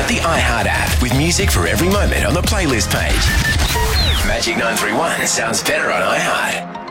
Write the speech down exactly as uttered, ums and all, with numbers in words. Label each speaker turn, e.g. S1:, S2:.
S1: Download the iHeart app with music for every moment on the playlist page. Magic nine three one sounds better on iHeart.